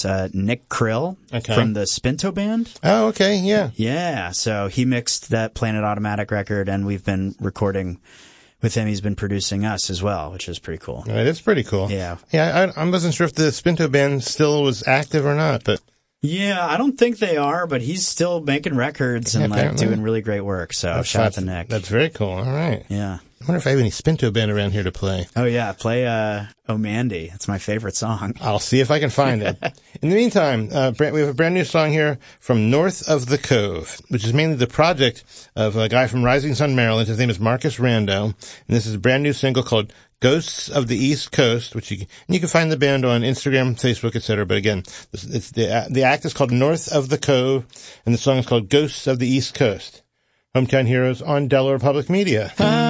It's Nick Krill from the Spinto Band. Oh, okay, yeah. Yeah, so he mixed that Planet Automatic record, and we've been recording with him. He's been producing us as well, which is pretty cool. It is pretty cool. Yeah. Yeah, I wasn't sure if the Spinto Band still was active or not, but... Yeah, I don't think they are, but he's still making records and doing really great work. So shout out to Nick. That's very cool. All right. Yeah. I wonder if I have any Spinto Band around here to play. Oh yeah, play "Oh Mandy." That's my favorite song. I'll see if I can find it. In the meantime, we have a brand new song here from North of the Cove, which is mainly the project of a guy from Rising Sun, Maryland. His name is Marcus Rando, and this is a brand new single called Ghosts of the East Coast, which you can find the band on Instagram, Facebook, etc. But again, it's the act is called North of the Cove, and the song is called Ghosts of the East Coast. Hometown Heroes on Delaware Public Media.